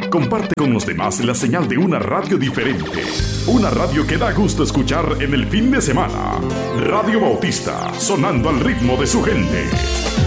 Comparte con los demás la señal de una radio diferente. Una radio que da gusto escuchar en el fin de semana. Radio Bautista, sonando al ritmo de su gente.